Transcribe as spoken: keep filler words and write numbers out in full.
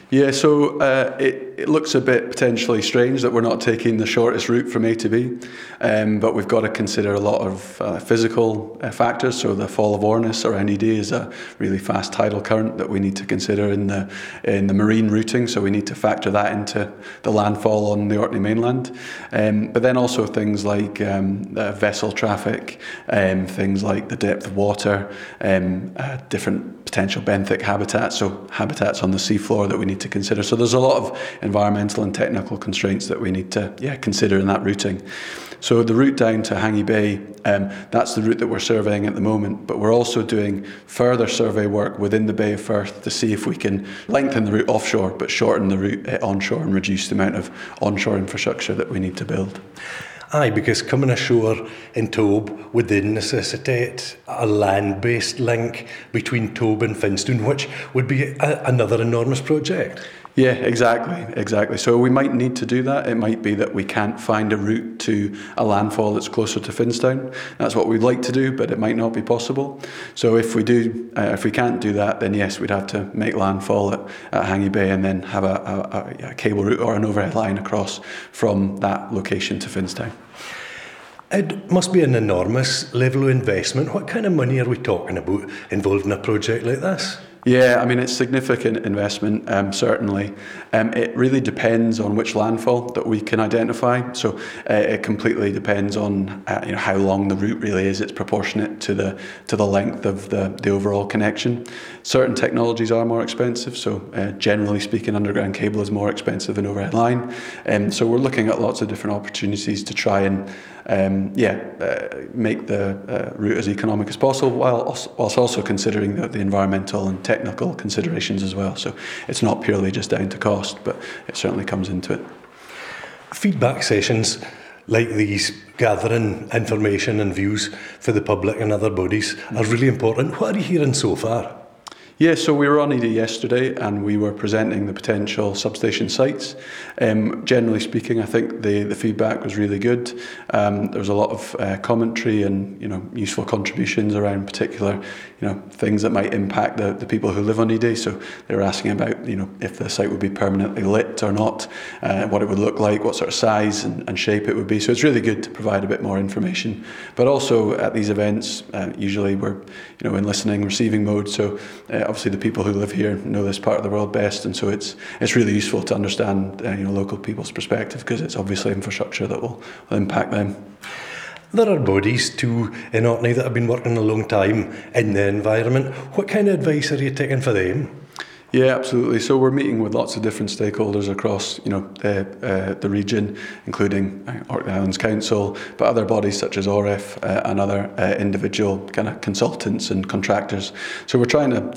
Yeah, so uh, it, it looks a bit potentially strange that we're not taking the shortest route from A to B, um, but we've got to consider a lot of uh, physical uh, factors. So the fall of Ornis around Edy is a really fast tidal current that we need to consider in the in the marine routing. So we need to factor that into the landfall on the Orkney mainland. Um, but then also things like um, uh, vessel traffic, um, things like the depth of water, um, uh, different potential benthic habitats, so habitats on the seafloor that we need to consider. So there's a lot of environmental and technical constraints that we need to yeah consider in that routing. So the route down to Hangy Bay, um, that's the route that we're surveying at the moment, but we're also doing further survey work within the Bay of Firth to see if we can lengthen the route offshore but shorten the route uh, onshore and reduce the amount of onshore infrastructure that we need to build. Aye, because coming ashore in Tobe would then necessitate a land-based link between Tobe and Finstone, which would be a, another enormous project. Yeah, exactly, exactly. So we might need to do that. It might be that we can't find a route to a landfall that's closer to Finstown. That's what we'd like to do, but it might not be possible. So if we do, uh, if we can't do that, then yes, we'd have to make landfall at, at Hangy Bay and then have a, a, a cable route or an overhead line across from that location to Finstown. It must be an enormous level of investment. What kind of money are we talking about involved in a project like this? Yeah, I mean, it's significant investment, um, certainly. Um, it really depends on which landfall that we can identify. So uh, it completely depends on uh, you know how long the route really is. It's proportionate to the to the length of the, the overall connection. Certain technologies are more expensive. So uh, generally speaking, underground cable is more expensive than overhead line. Um, so we're looking at lots of different opportunities to try and Um, yeah, uh, make the uh, route as economic as possible, while also, whilst also considering the, the environmental and technical considerations as well. So it's not purely just down to cost, but it certainly comes into it. Feedback sessions like these, gathering information and views for the public and other bodies, are really important. What are you hearing so far? Yeah, so we were on Edy yesterday and we were presenting the potential substation sites. Um, generally speaking, I think the, the feedback was really good. Um, there was a lot of uh, commentary and you know useful contributions around particular you know things that might impact the, the people who live on Edy. So they were asking about you know if the site would be permanently lit or not, uh, what it would look like, what sort of size and, and shape it would be. So it's really good to provide a bit more information. But also at these events, uh, usually we're you know in listening, receiving mode. So uh, obviously the people who live here know this part of the world best, and so it's it's really useful to understand uh, you know local people's perspective, because it's obviously infrastructure that will, will impact them. There are bodies too in Orkney that have been working a long time in the environment. What kind of advice are you taking for them? Yeah, absolutely. So we're meeting with lots of different stakeholders across, you know, the uh, the region, including uh, Orkney Islands Council, but other bodies such as O R E F uh, and other uh, individual kind of consultants and contractors. So we're trying to